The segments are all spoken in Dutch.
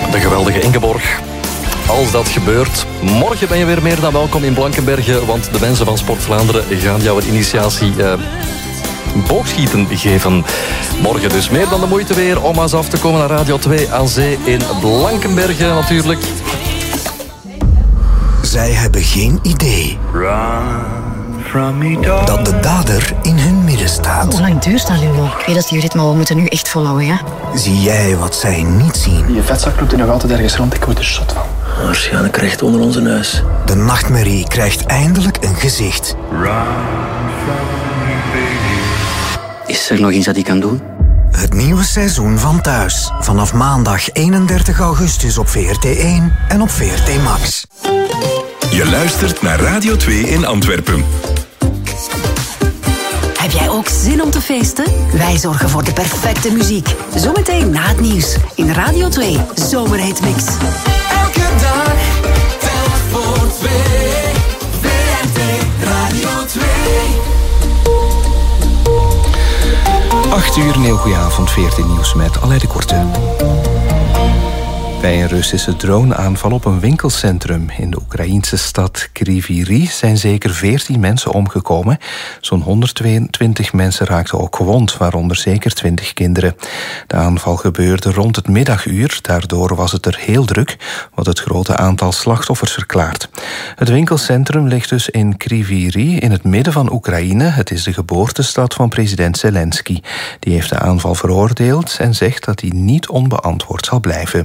de geweldige Ingeborg. Als dat gebeurt, morgen ben je weer meer dan welkom in Blankenberge, want de mensen van Sport Vlaanderen gaan jou een initiatie boogschieten geven. Morgen dus meer dan de moeite weer om eens af te komen naar Radio 2 aan Zee in Blankenberge natuurlijk. Zij hebben geen idee dat de dader in hun midden staat. Hoe lang duurt dat nu nog? Ik weet dat jullie dit, maar we moeten nu echt volhouden, ja? Zie jij wat zij niet zien? Je vetzak loopt er nog altijd ergens rond, ik word er zot van. Waarschijnlijk recht onder onze neus. De nachtmerrie krijgt eindelijk een gezicht. Is er nog iets dat ik kan doen? Het nieuwe seizoen van Thuis. Vanaf maandag 31 augustus op VRT1 en op VRT Max. Je luistert naar Radio 2 in Antwerpen. Heb jij ook zin om te feesten? Wij zorgen voor de perfecte muziek. Zometeen na het nieuws in Radio 2 Zomerhitmix. Elke dag telt voor 2. VRT Radio 2. 8 uur, heel goedenavond, VRT Nieuws met Aleid de Korte. Bij een Russische droneaanval op een winkelcentrum in de Oekraïense stad Kryvyi Rih zijn zeker 14 mensen omgekomen. Zo'n 122 mensen raakten ook gewond, waaronder zeker 20 kinderen. De aanval gebeurde rond het middaguur, daardoor was het er heel druk, wat het grote aantal slachtoffers verklaart. Het winkelcentrum ligt dus in Kryvyi Rih in het midden van Oekraïne. Het is de geboortestad van president Zelensky. Die heeft de aanval veroordeeld en zegt dat die niet onbeantwoord zal blijven.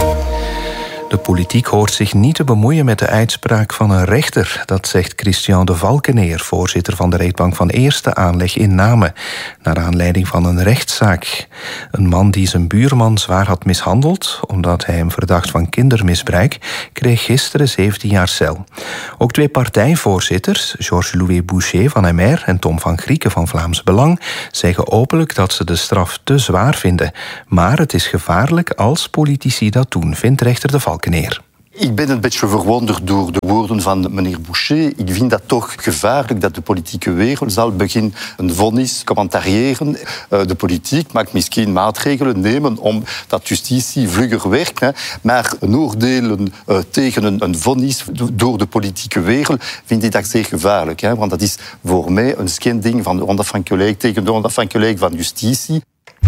De politiek hoort zich niet te bemoeien met de uitspraak van een rechter. Dat zegt Christian de Valkeneer, voorzitter van de rechtbank van Eerste Aanleg in Namen, naar aanleiding van een rechtszaak. Een man die zijn buurman zwaar had mishandeld, omdat hij hem verdacht van kindermisbruik, kreeg gisteren 17 jaar cel. Ook 2 partijvoorzitters, Georges-Louis Boucher van MR en Tom van Grieken van Vlaams Belang, zeggen openlijk dat ze de straf te zwaar vinden. Maar het is gevaarlijk als politici dat doen, vindt rechter de Valkeneer. Ik ben een beetje verwonderd door de woorden van meneer Boucher. Ik vind dat toch gevaarlijk dat de politieke wereld zal beginnen een vonnis commentariëren. De politiek mag misschien maatregelen nemen om dat justitie vlugger werkt. Hè. Maar een oordelen tegen een vonnis door de politieke wereld vind ik dat zeer gevaarlijk. Hè. Want dat is voor mij een schending van de onafhankelijkheid tegen de onafhankelijkheid van justitie.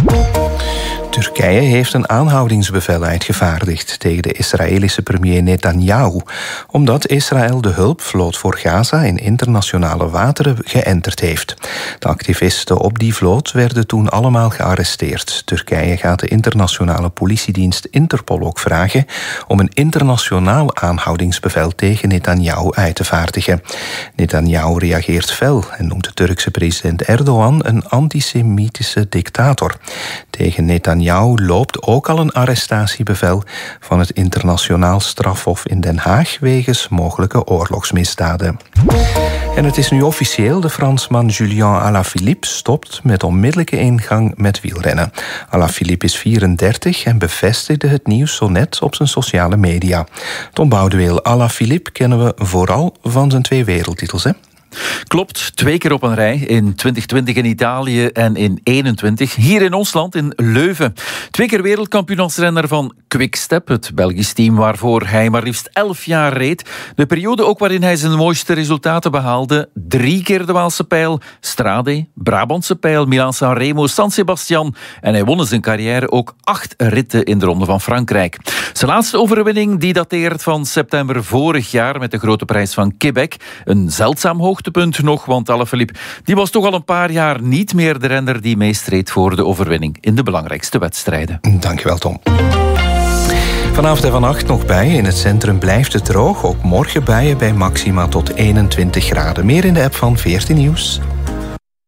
Turkije heeft een aanhoudingsbevel uitgevaardigd tegen de Israëlische premier Netanyahu, omdat Israël de hulpvloot voor Gaza in internationale wateren geënterd heeft. De activisten op die vloot werden toen allemaal gearresteerd. Turkije gaat de internationale politiedienst Interpol ook vragen om een internationaal aanhoudingsbevel tegen Netanyahu uit te vaardigen. Netanyahu reageert fel en noemt de Turkse president Erdogan een antisemitische dictator. Tegen Netanyahu loopt ook al een arrestatiebevel van het internationaal strafhof in Den Haag wegens mogelijke oorlogsmisdaden. En het is nu officieel, de Fransman Julien Alaphilippe stopt met onmiddellijke ingang met wielrennen. Alaphilippe is 34 en bevestigde het nieuws zo net op zijn sociale media. Tom Boudeweel, Alaphilippe kennen we vooral van zijn 2 wereldtitels, hè? Klopt, 2 keer op een rij. In 2020 in Italië en in 2021 hier in ons land, in Leuven. 2 keer wereldkampioen als renner van Quickstep, het Belgisch team waarvoor hij maar liefst 11 jaar reed. De periode ook waarin hij zijn mooiste resultaten behaalde. 3 keer de Waalse Pijl, Strade, Brabantse Pijl, Milaan-San Remo, San Sebastian. En hij won in zijn carrière ook 8 ritten in de Ronde van Frankrijk. Zijn laatste overwinning die dateert van september vorig jaar met de Grote Prijs van Quebec. Een zeldzaam hoogtepunt nog, want Alaphilippe die was toch al een paar jaar niet meer de renner die meestreed voor de overwinning in de belangrijkste wedstrijden. Dankjewel, Tom. Vanavond en vannacht nog buien. In het centrum blijft het droog. Ook morgen buien bij maxima tot 21 graden. Meer in de app van VRT Nieuws.